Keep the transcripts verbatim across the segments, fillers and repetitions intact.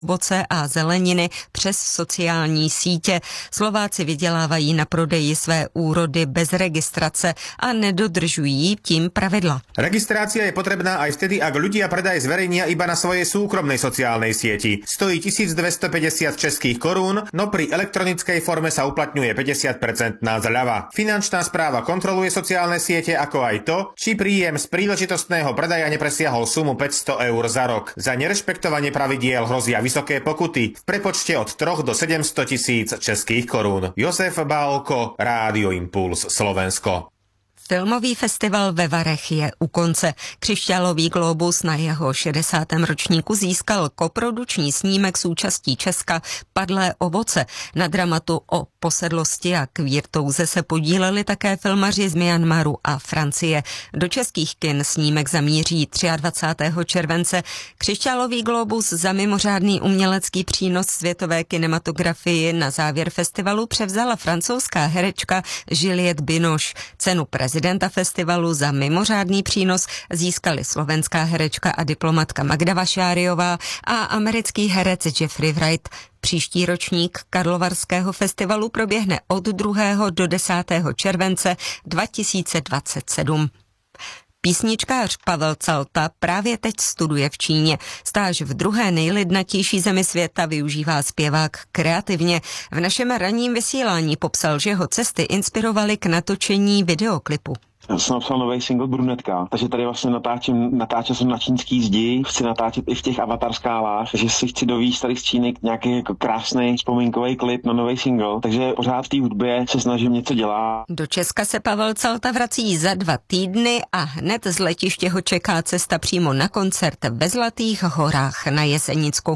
ovoce a zeleniny přes sociální sítě. Slováci vydělávají na prodeji své úrody bez registrace a nedodržují tím pravidla. Registrácia je potrebná aj vtedy, ak ľudia predaj zverejnia iba na svojej súkromnej sociálnej sieti. Stojí tisícdvestopäťdesiat českých korún, no pri elektronickej forme sa uplatňuje päťdesiat percent zľava. Finančná správa kontroluje sociálne siete, ako aj to, či príjem z príležitostného predaja nepresiahol sumu päťsto eur za rok. Za nerešpektovanie pravidiel hrozia vysoké pokuty v prepočte od troch do sedemsto tisíc českých korún. Josef Bálko, Rádio Impuls, Slovensko. Filmový festival ve Varech je u konce. Křišťálový globus na jeho šedesátém ročníku získal koproduční snímek s účastí Česka Padlé ovoce. Na dramatu o posedlosti a kvírtouze se podíleli také filmaři z Myanmaru a Francie. Do českých kin snímek zamíří dvacátého třetího července. Křišťálový globus za mimořádný umělecký přínos světové kinematografii na závěr festivalu převzala francouzská herečka Juliette Binoche. Cenu prezidenta Prezidenta festivalu za mimořádný přínos získali slovenská herečka a diplomatka Magda Vašáriová a americký herec Jeffrey Wright. Příští ročník Karlovarského festivalu proběhne od druhého do desátého července dva tisíce dvacet sedm. Písničkář Pavel Calta právě teď studuje v Číně. Stáž v druhé nejlidnatější zemi světa využívá zpěvák kreativně. V našem ranním vysílání popsal, že jeho cesty inspirovaly k natočení videoklipu. Já jsem napsal nový single Brunetka, takže tady vlastně natáčím, natáčel jsem na čínský zdi, chci natáčet i v těch avatar skálách, takže si chci dovízt tady z Číny nějaký jako krásný vzpomínkový klip na nový single, takže pořád v té hudbě se snažím něco dělat. Do Česka se Pavel Calta vrací za dva týdny a hned z letiště ho čeká cesta přímo na koncert ve Zlatých horách na Jesenicku.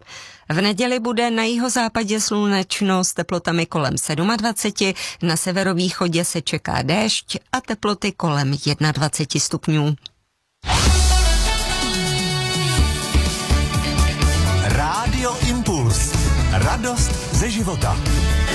V neděli bude na jihozápadě slunečno s teplotami kolem dvacet sedm, na severovýchodě se čeká déšť a teploty kolem dvacet jedna stupňů. Rádio Impuls. Radost ze života.